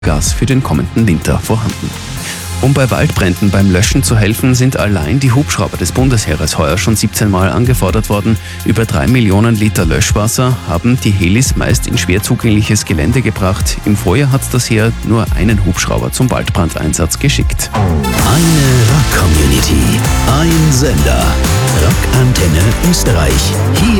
Gas für den kommenden Winter vorhanden. Um bei Waldbränden beim Löschen zu helfen, sind allein die Hubschrauber des Bundesheeres heuer schon 17 Mal angefordert worden. Über 3 Millionen Liter Löschwasser haben die Helis meist in schwer zugängliches Gelände gebracht. Im Vorjahr hat das Heer nur einen Hubschrauber zum Waldbrandeinsatz geschickt. Eine Rock-Community, ein Sender. Rock Antenne Österreich. Hier